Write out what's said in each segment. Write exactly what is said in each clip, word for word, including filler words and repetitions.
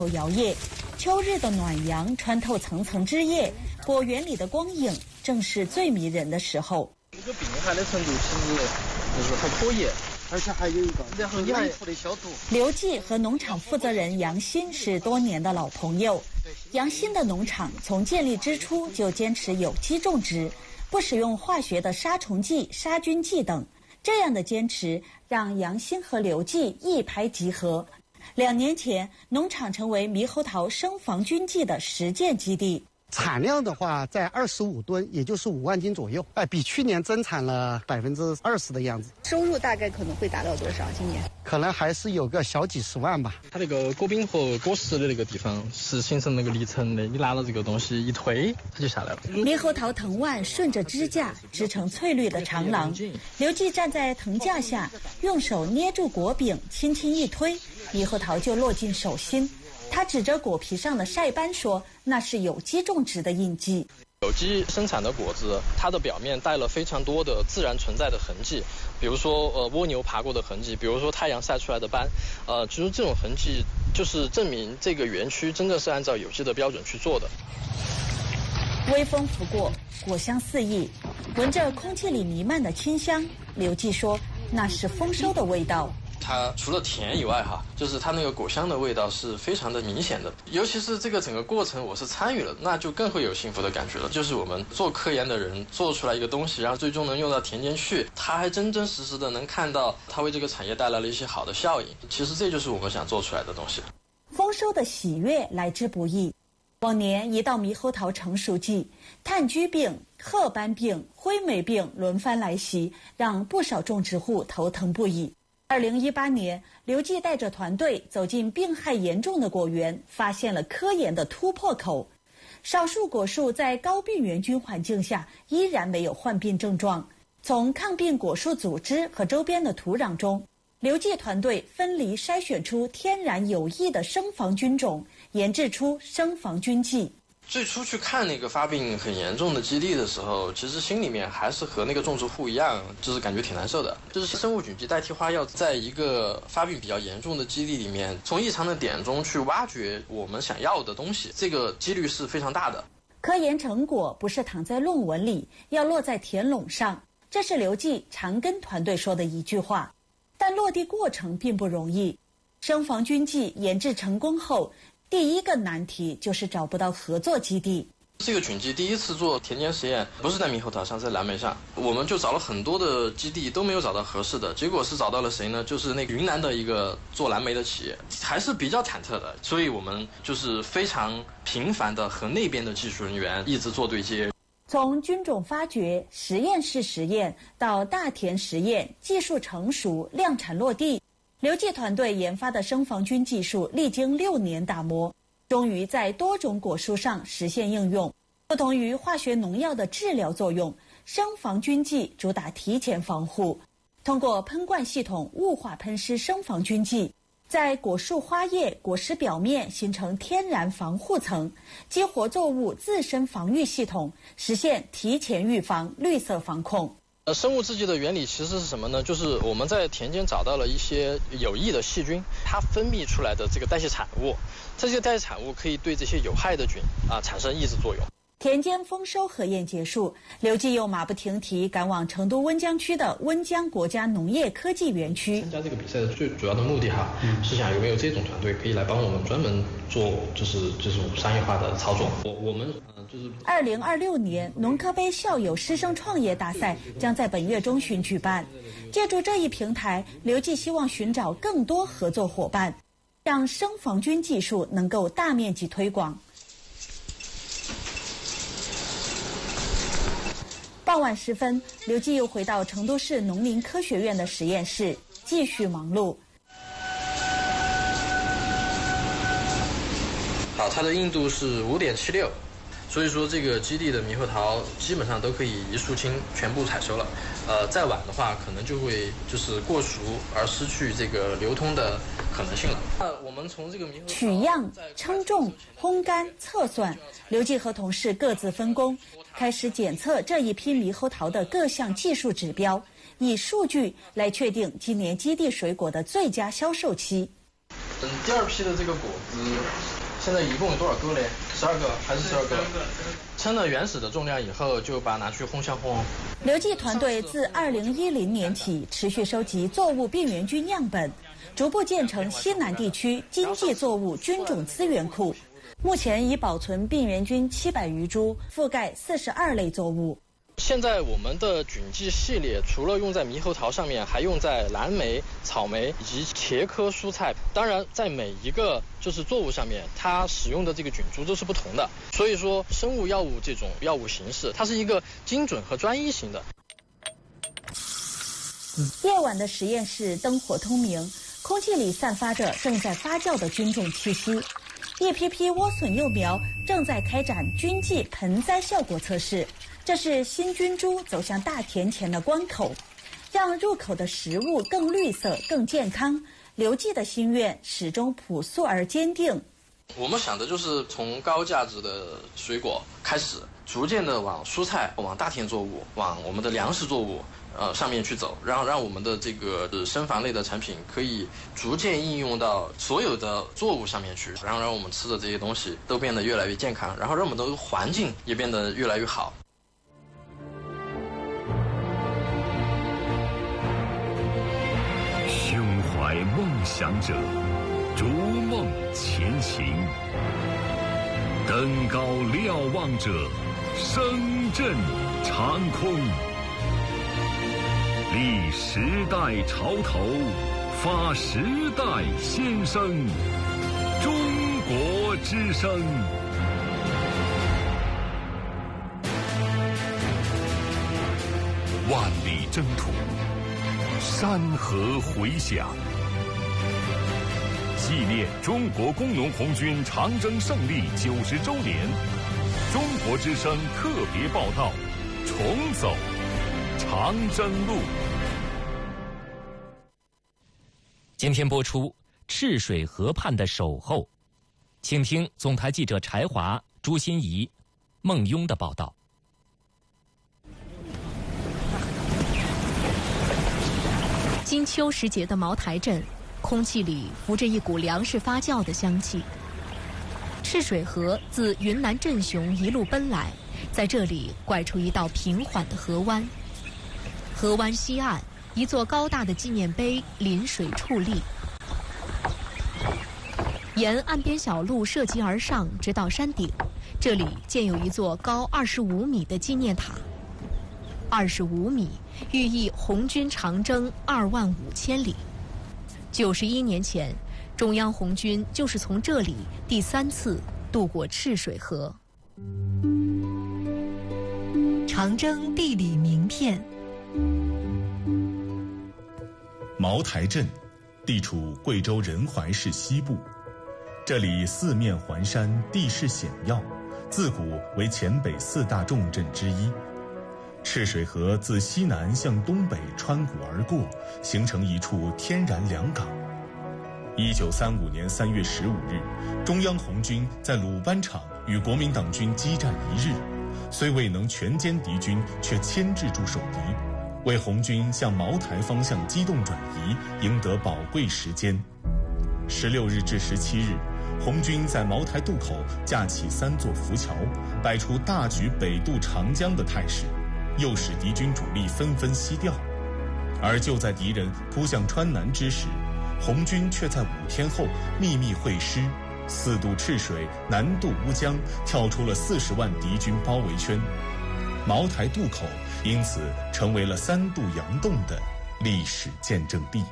摇曳。秋日的暖阳穿透层层枝叶，果园里的光影正是最迷人的时候。 这个病害的程度其实就是很可疑，而且还有一个然后你还的消毒。 刘记和农场负责人杨鑫是多年的老朋友。杨鑫的农场从建立之初就坚持有机种植，不使用化学的杀虫剂、杀菌剂等。这样的坚持让杨鑫和刘记一拍即合。两年前，农场成为猕猴桃生防菌剂的实践基地。 产量的话，在二十五吨，也就是五万斤左右，哎，比去年增产了百分之二十的样子。 收入大概可能会达到多少？今年可能还是有个小几十万吧。 它那个果柄和果实的那个地方是形成那个离层的，你拿了这个东西一推，它就下来了。 猕猴桃藤蔓顺着支架织成翠绿的长廊，刘记站在藤架下，用手捏住果柄，轻轻一推，猕猴桃就落进手心。他指着果皮上的晒斑说：“那是有机种植的印记。 有机生产的果子，它的表面带了非常多的自然存在的痕迹，比如说呃蜗牛爬过的痕迹，比如说太阳晒出来的斑，呃，就是这种痕迹，就是证明这个园区真正是按照有机的标准去做的。” 微风拂过，果香四溢，闻着空气里弥漫的清香，刘记说：“那是丰收的味道。” 它除了甜以外哈，就是它那个果香的味道是非常的明显的，尤其是这个整个过程我是参与了，那就更会有幸福的感觉了。就是我们做科研的人做出来一个东西，然后最终能用到田间去，他还真真实实的能看到它为这个产业带来了一些好的效应。其实这就是我们想做出来的东西。 丰收的喜悦来之不易。往年一到猕猴桃成熟季，炭疽病、褐斑病、灰霉病轮番来袭，让不少种植户头疼不已。二零一八年，刘记带着团队走进病害严重的果园，发现了科研的突破口。少数果树在高病原菌环境下依然没有患病症状。从抗病果树组织和周边的土壤中，刘记团队分离筛选出天然有益的生防菌种，研制出生防菌剂。 最初去看那个发病很严重的基地的时候，其实心里面还是和那个种植户一样，就是感觉挺难受的。就是生物菌剂代替花药，在一个发病比较严重的基地里面，从异常的点中去挖掘我们想要的东西，这个几率是非常大的。 科研成果不是躺在论文里，要落在田垄上，这是刘记常跟团队说的一句话。但落地过程并不容易。生防菌剂研制成功后，第一个难题就是找不到合作基地。 这个菌剂第一次做田间实验，不是在猕猴桃上，在蓝莓上，我们就找了很多的基地，都没有找到合适的。结果是找到了谁呢？就是那个云南的一个做蓝莓的企业，还是比较忐忑的。所以我们就是非常频繁的和那边的技术人员一直做对接。 从菌种发掘、实验室实验到大田实验，技术成熟、量产落地，刘记团队研发的生防菌技术历经六年打磨，终于在多种果树上实现应用。不同于化学农药的治疗作用，生防菌剂主打提前防护，通过喷灌系统雾化喷施生防菌剂，在果树花叶、果实表面形成天然防护层，激活作物自身防御系统，实现提前预防、绿色防控。 呃，生物制剂的原理其实是什么呢？就是我们在田间找到了一些有益的细菌，它分泌出来的这个代谢产物，这些代谢产物可以对这些有害的菌啊产生抑制作用。 田间丰收核验结束，刘记又马不停蹄赶往成都温江区的温江国家农业科技园区。 参加这个比赛的最主要的目的哈，嗯、是想有没有这种团队可以来帮我们专门做就是这种商业化的操作。我我们呃就是。 二零二六年农科杯校友师生创业大赛将在本月中旬举办。借助这一平台，刘记希望寻找更多合作伙伴，让生防菌技术能够大面积推广。傍晚时分，刘记又回到成都市农林科学院的实验室，继续忙碌。 好，它的硬度是五点七六，所以说这个基地的猕猴桃基本上都可以一树清全部采收了。呃，再晚的话，可能就会就是过熟而失去这个流通的可能性了。那我们从这个猕猴桃取样、称重、烘干、测算，刘记和同事各自分工。开始检测这一批猕猴桃的各项技术指标，以数据来确定今年基地水果的最佳销售期。 嗯，第二批的这个果子，现在一共有多少个嘞？十二个还是十二个？称了原始的重量以后，就把它拿去烘箱烘。 刘记团队自二零一零年起持续收集作物病原菌样本，逐步建成西南地区经济作物菌种资源库。目前已保存病原菌七百余株，覆盖四十二类作物。 现在我们的菌剂系列除了用在猕猴桃上面，还用在蓝莓、草莓以及茄科蔬菜。当然，在每一个就是作物上面，它使用的这个菌株都是不同的。所以说，生物药物这种药物形式，它是一个精准和专一型的。 夜晚的实验室灯火通明，空气里散发着正在发酵的菌种气息。一批批莴笋幼苗正在开展菌剂盆栽效果测试。这是新菌株走向大田前的关口，让入口的食物更绿色、更健康。刘记的心愿始终朴素而坚定。 我们想的就是从高价值的水果开始，逐渐的往蔬菜、往大田作物、往我们的粮食作物呃上面去走，然后让我们的这个生防类的产品可以逐渐应用到所有的作物上面去，然后让我们吃的这些东西都变得越来越健康，然后让我们的环境也变得越来越好。 胸怀梦想者，逐梦前行；登高瞭望者，声震长空。立时代潮头，发时代先声。中国之声。万里征途，山河回响，纪念中国工农红军长征胜利九十周年，中国之声特别报道：重走长征路。 今天播出《赤水河畔的守候》，请听总台记者柴华、朱欣怡、孟庸的报道。 金秋时节的茅台镇，空气里浮着一股粮食发酵的香气。赤水河自云南镇雄一路奔来，在这里拐出一道平缓的河湾。河湾西岸，一座高大的纪念碑临水矗立。沿岸边小路涉级而上，直到山顶，这里建有一座高二十五米的纪念塔。二十五米，寓意红军长征二万五千里。九十一年前，中央红军就是从这里第三次渡过赤水河。 长征地理名片。 茅台镇地处贵州仁怀市西部，这里四面环山，地势险要，自古为黔北四大重镇之一。赤水河自西南向东北穿谷而过，形成一处天然良港。一九三五年三月十五日，中央红军在鲁班场与国民党军激战一日，虽未能全歼敌军，却牵制住守敌，为红军向茅台方向机动转移赢得宝贵时间。十六日至十七日，红军在茅台渡口架起三座浮桥，摆出大举北渡长江的态势，诱使敌军主力纷纷西调。而就在敌人扑向川南之时，红军却在五天后秘密会师，四渡赤水，南渡乌江，跳出了四十万敌军包围圈。茅台渡口因此成为了三渡洋洞的历史见证地。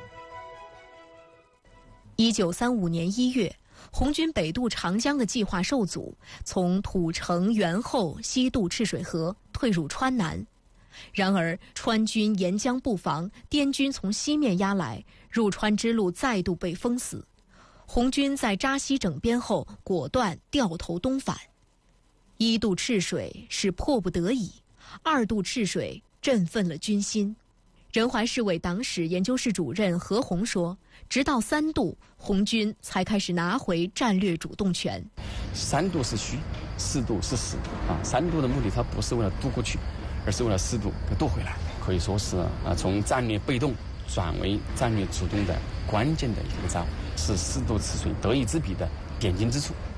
一九三五年一月，红军北渡长江的计划受阻，从土城、元后西渡赤水河，退入川南。然而川军沿江布防，滇军从西面压来，入川之路再度被封死。红军在扎西整编后，果断掉头东返。一渡赤水是迫不得已，二渡赤水振奋了军心。仁怀市委党史研究室主任何鸿说，直到三渡，红军才开始拿回战略主动权。 三渡是虚，四渡是实啊。三渡的目的，它不是为了渡过去，而是为了四渡给渡回来，可以说是啊从战略被动转为战略主动的关键的一个招。 是四渡赤水德意志比的点睛之处。